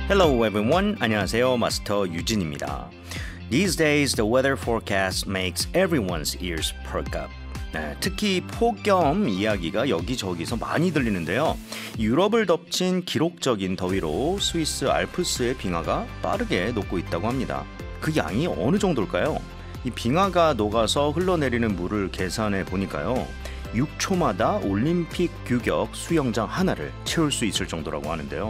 Hello everyone. 안녕하세요. 마스터 유진입니다. These days the weather forecast makes everyone's ears perk up. 네, 특히 폭염 이야기가 여기저기서 많이 들리는데요. 유럽을 덮친 기록적인 더위로 스위스 알프스의 빙하가 빠르게 녹고 있다고 합니다. 그 양이 어느 정도일까요? 이 빙하가 녹아서 흘러내리는 물을 계산해 보니까요. 6초마다 올림픽 규격 수영장 하나를 채울 수 있을 정도라고 하는데요.